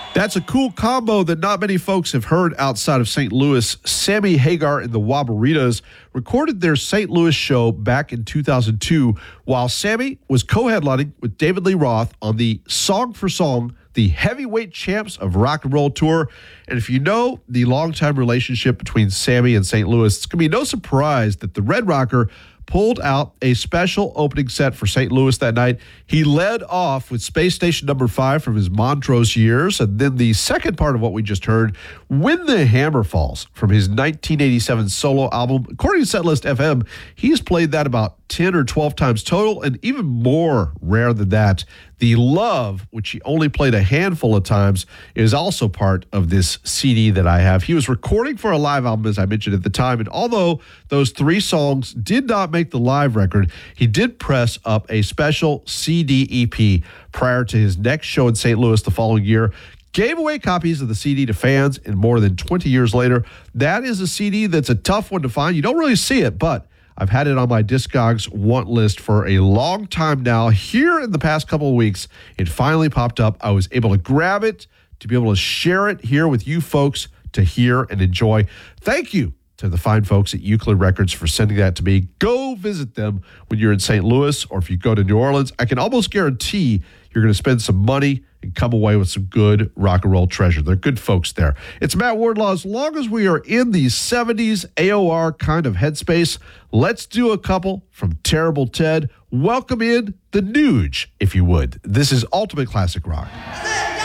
That's a cool combo that not many folks have heard outside of St. Louis. Sammy Hagar and the Wabaritas recorded their St. Louis show back in 2002 while Sammy was co-headlining with David Lee Roth on the Song for Song, the Heavyweight Champs of Rock and Roll Tour. And if you know the longtime relationship between Sammy and St. Louis, it's going to be no surprise that the Red Rocker pulled out a special opening set for St. Louis that night. He led off with Space Station No. 5 from his Montrose years, and then the second part of what we just heard, When the Hammer Falls, from his 1987 solo album. According to Setlist FM, he's played that about 10 or 12 times total, and even more rare than that, The Love, which he only played a handful of times, is also part of this CD that I have. He was recording for a live album, as I mentioned at the time, and although those 3 songs did not make the live record, he did press up a special CD EP prior to his next show in St. Louis the following year. Gave away copies of the CD to fans, and more than 20 years later, that is a CD that's a tough one to find. You don't really see it, but I've had it on my Discogs want list for a long time now. Here in the past couple of weeks, it finally popped up. I was able to grab it, to be able to share it here with you folks to hear and enjoy. Thank you to the fine folks at Euclid Records for sending that to me. Go visit them when you're in St. Louis, or if you go to New Orleans. I can almost guarantee you're going to spend some money and come away with some good rock and roll treasure. They're good folks there. It's Matt Wardlaw. As long as we are in the 70s AOR kind of headspace, let's do a couple from Terrible Ted. Welcome in the Nuge, if you would. This is Ultimate Classic Rock.